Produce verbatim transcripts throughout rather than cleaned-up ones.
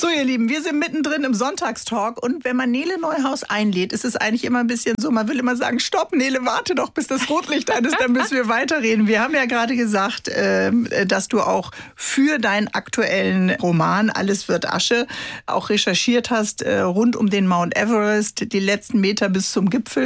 So, ihr Lieben, wir sind mittendrin im Sonntagstalk und wenn man Nele Neuhaus einlädt, ist es eigentlich immer ein bisschen so, man will immer sagen, stopp Nele, warte doch, bis das Rotlicht an ist, dann müssen wir weiterreden. Wir haben ja gerade gesagt, äh, dass du auch für deinen aktuellen Roman Alles wird Asche auch recherchiert hast, äh, rund um den Mount Everest, die letzten Meter bis zum Gipfel.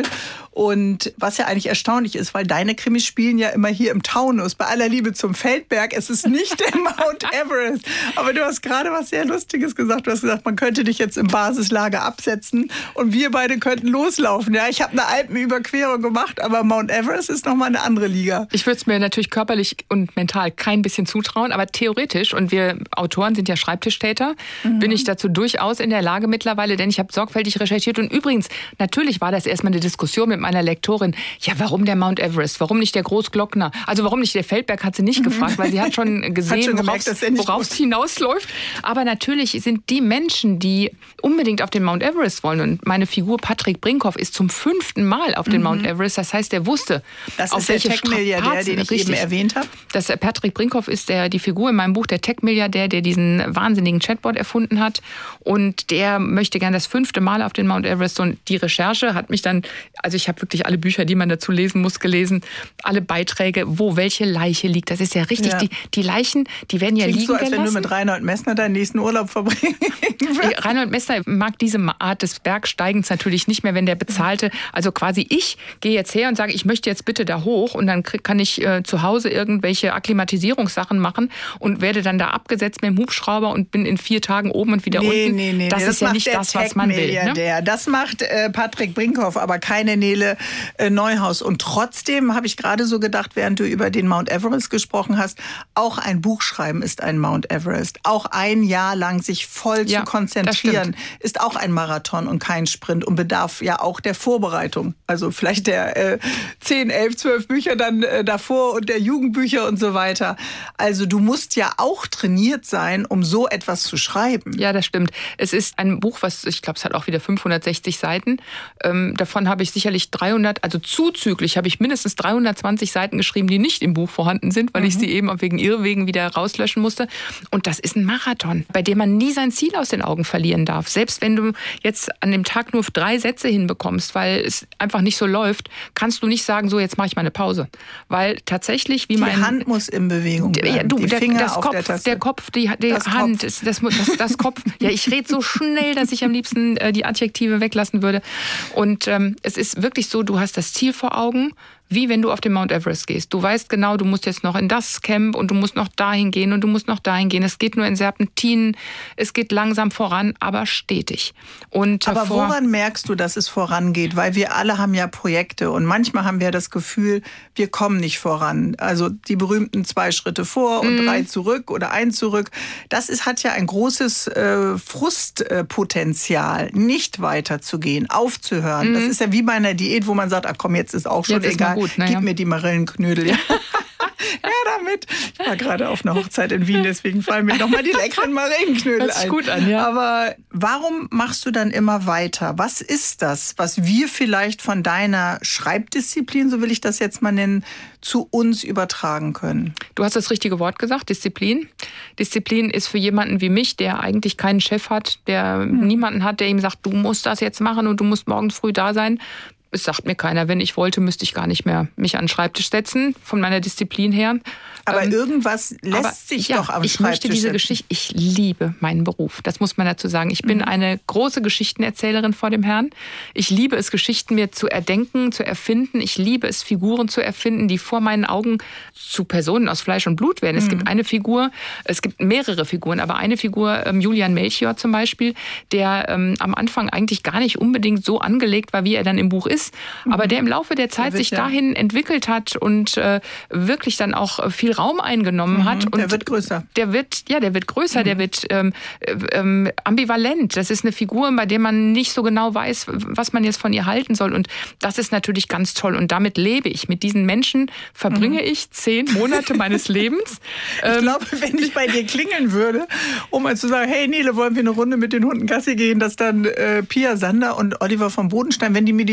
Und was ja eigentlich erstaunlich ist, weil deine Krimis spielen ja immer hier im Taunus, bei aller Liebe zum Feldberg, es ist nicht der Mount Everest. Aber du hast gerade was sehr Lustiges gesagt. Du hast gesagt, man könnte dich jetzt im Basislager absetzen und wir beide könnten loslaufen. Ja, ich habe eine Alpenüberquerung gemacht, aber Mount Everest ist nochmal eine andere Liga. Ich würde es mir natürlich körperlich und mental kein bisschen zutrauen, aber theoretisch, und wir Autoren sind ja Schreibtischtäter, mhm. bin ich dazu durchaus in der Lage mittlerweile, denn ich habe sorgfältig recherchiert. Und übrigens, natürlich war das erstmal eine Diskussion mit meiner Lektorin, ja, warum der Mount Everest, warum nicht der Großglockner? Also warum nicht der Feldberg, hat sie nicht gefragt, weil sie hat schon gesehen, worauf es hinausläuft. Aber natürlich sind die Menschen, die unbedingt auf den Mount Everest wollen, und meine Figur Patrick Brinkhoff ist zum fünften Mal auf den mhm. Mount Everest, das heißt, er wusste, das auf ist der welche Tech-Milliardär, den ich richtig, eben erwähnt habe. Das Patrick Brinkhoff ist der, die Figur in meinem Buch, der Tech-Milliardär, der diesen wahnsinnigen Chatbot erfunden hat, und der möchte gern das fünfte Mal auf den Mount Everest, und die Recherche hat mich dann, also ich habe wirklich alle Bücher, die man dazu lesen muss, gelesen, alle Beiträge, wo welche Leiche liegt. Das ist ja richtig, ja. Die, die Leichen, die werden ja Klingt liegen so, als gelassen. wenn du mit Reinhold Messner deinen nächsten Urlaub verbringen würdest. Reinhold Messner mag diese Art des Bergsteigens natürlich nicht mehr, wenn der bezahlte, also quasi ich gehe jetzt her und sage, ich möchte jetzt bitte da hoch, und dann kann ich äh, zu Hause irgendwelche Akklimatisierungssachen machen und werde dann da abgesetzt mit dem Hubschrauber und bin in vier Tagen oben und wieder nee, unten. Nee, nee, das, nee, das ist ja nicht das, was man will. Ne? Das macht äh, Patrick Brinkhoff, aber keine Nele äh, Neuhaus. Und trotzdem habe ich gerade so gedacht, während du über den Mount Everest gesprochen hast, auch ein Buch schreiben ist ein Mount Everest. Auch ein Jahr lang sich voll ja, zu konzentrieren ist auch ein Marathon und kein Sprint und bedarf ja auch der Vorbereitung. Also vielleicht der äh, zehn, elf, zwölf Bücher dann äh, davor und der Jugendbücher und so weiter. Also du musst ja auch trainiert sein, um so etwas zu schreiben. Ja, das stimmt. Es ist ein Buch, was, ich glaube, es hat auch wieder fünfhundertsechzig Seiten. Ähm, davon habe ich sicherlich dreihundert, also zuzüglich habe ich mindestens dreihundertzwanzig Seiten geschrieben, die nicht im Buch vorhanden sind, weil mhm. ich sie eben wegen Irrwegen wieder rauslöschen musste. Und das ist ein Marathon, bei dem man nie sein Ziel aus den Augen verlieren darf. Selbst wenn du jetzt an dem Tag nur drei Sätze hinbekommst, weil es einfach nicht so läuft, kannst du nicht sagen, so, jetzt mache ich mal eine Pause. Weil tatsächlich, wie die mein... Die Hand muss in Bewegung bleiben. Ja, du, die der, Finger das auf Kopf, der Taste. Der Kopf, die, die das Hand, Kopf. Das, das, das Kopf. Ja, ich rede so schnell, dass ich am liebsten äh, die Adjektive weglassen würde. Und ähm, es ist wirklich so, du hast das Ziel vor Augen, wie wenn du auf den Mount Everest gehst. Du weißt genau, du musst jetzt noch in das Camp und du musst noch dahin gehen und du musst noch dahin gehen. Es geht nur in Serpentinen, es geht langsam voran, aber stetig. Und aber vor woran merkst du, dass es vorangeht? Weil wir alle haben ja Projekte und manchmal haben wir das Gefühl, wir kommen nicht voran. Also die berühmten zwei Schritte vor und mm. drei zurück oder ein zurück. Das ist, hat ja ein großes äh, Frustpotenzial, nicht weiterzugehen, aufzuhören. Mm. Das ist ja wie bei einer Diät, wo man sagt, ach komm, jetzt ist auch schon jetzt egal. Gut, Gib ja. mir die Marillenknödel. Ja. Ja, damit. Ich war gerade auf einer Hochzeit in Wien, deswegen fallen mir nochmal die leckeren Marillenknödel ein. ein. Gut an, ja. Aber warum machst du dann immer weiter? Was ist das, was wir vielleicht von deiner Schreibdisziplin, so will ich das jetzt mal nennen, zu uns übertragen können? Du hast das richtige Wort gesagt, Disziplin. Disziplin ist für jemanden wie mich, der eigentlich keinen Chef hat, der hm. niemanden hat, der ihm sagt, du musst das jetzt machen und du musst morgen früh da sein. Es sagt mir keiner, wenn ich wollte, müsste ich gar nicht mehr mich an den Schreibtisch setzen, von meiner Disziplin her. Aber ähm, irgendwas lässt aber, sich ja, doch am ich Schreibtisch möchte diese setzen. Geschichte, ich liebe meinen Beruf, das muss man dazu sagen. Ich bin mhm. eine große Geschichtenerzählerin vor dem Herrn. Ich liebe es, Geschichten mir zu erdenken, zu erfinden. Ich liebe es, Figuren zu erfinden, die vor meinen Augen zu Personen aus Fleisch und Blut werden. Mhm. Es gibt eine Figur, es gibt mehrere Figuren, aber eine Figur, ähm, Julian Melchior zum Beispiel, der ähm, am Anfang eigentlich gar nicht unbedingt so angelegt war, wie er dann im Buch ist, mhm. aber der im Laufe der Zeit der sich dahin entwickelt hat und äh, wirklich dann auch viel Raum eingenommen mhm, hat. Und der wird größer. Der wird, ja, der wird größer, mhm. der wird ähm, ähm, ambivalent. Das ist eine Figur, bei der man nicht so genau weiß, was man jetzt von ihr halten soll. Und das ist natürlich ganz toll. Und damit lebe ich. Mit diesen Menschen verbringe mhm. ich zehn Monate meines Lebens. Ich glaube, wenn ich bei dir klingeln würde, um mal zu sagen, hey Nele, wollen wir eine Runde mit den Hunden Gassi gehen, dass dann äh, Pia Sander und Oliver von Bodenstein, wenn die mir die Tür aufmachen,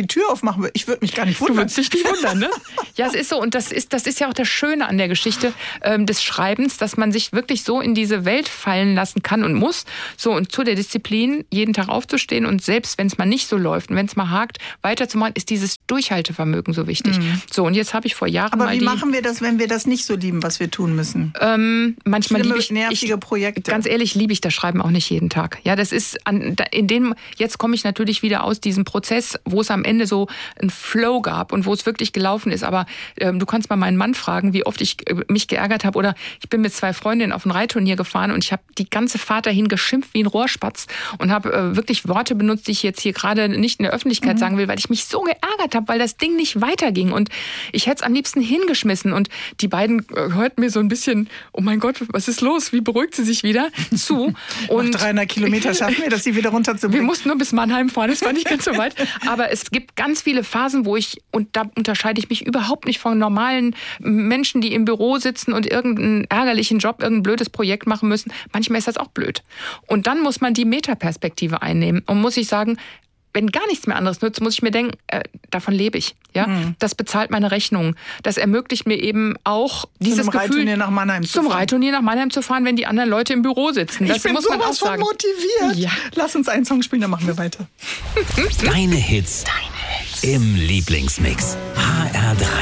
aufmachen würde. Ich würde mich gar nicht wundern. Du würdest dich nicht wundern, ne? Ja, es ist so. Und das ist, das ist ja auch das Schöne an der Geschichte ähm, des Schreibens, dass man sich wirklich so in diese Welt fallen lassen kann und muss. So, und zu der Disziplin, jeden Tag aufzustehen und selbst, wenn es mal nicht so läuft und wenn es mal hakt, weiterzumachen, ist dieses Durchhaltevermögen so wichtig. Mhm. So, und jetzt habe ich vor Jahren Aber mal wie die, machen wir das, wenn wir das nicht so lieben, was wir tun müssen? Ähm, manchmal liebe ich, nervige ich, Projekte. Ganz ehrlich, liebe ich das Schreiben auch nicht jeden Tag. Ja, das ist an, in dem, jetzt komme ich natürlich wieder aus diesem Prozess, wo es am Ende so einen Flow gab und wo es wirklich gelaufen ist. Aber ähm, du kannst mal meinen Mann fragen, wie oft ich äh, mich geärgert habe. Oder ich bin mit zwei Freundinnen auf ein Reitturnier gefahren und ich habe die ganze Fahrt dahin geschimpft wie ein Rohrspatz und habe äh, wirklich Worte benutzt, die ich jetzt hier gerade nicht in der Öffentlichkeit mhm. sagen will, weil ich mich so geärgert habe, weil das Ding nicht weiterging. Und ich hätte es am liebsten hingeschmissen. Und die beiden äh, hörten mir so ein bisschen, oh mein Gott, was ist los? Wie beruhigt sie sich wieder? Zu. Und nach dreihundert Kilometer schaffen wir, dass sie wieder runterzubringen. Wir mussten nur bis Mannheim fahren, das war nicht ganz so weit. Aber es gibt ganz viele Phasen, wo ich, und da unterscheide ich mich überhaupt nicht von normalen Menschen, die im Büro sitzen und irgendeinen ärgerlichen Job, irgendein blödes Projekt machen müssen. Manchmal ist das auch blöd. Und dann muss man die Metaperspektive einnehmen und muss ich sagen, wenn gar nichts mehr anderes nützt, muss ich mir denken, äh, davon lebe ich. Ja, mhm. Das bezahlt meine Rechnung. Das ermöglicht mir eben auch dieses zum Gefühl, Reitturnier nach Mannheim zu zum fahren. Reitturnier nach Mannheim zu fahren, wenn die anderen Leute im Büro sitzen. Das ich bin muss man auch sowas von sagen. motiviert. Ja. Lass uns einen Song spielen, dann machen wir weiter. Deine Hits, Deine Hits. Im Lieblingsmix. H R drei.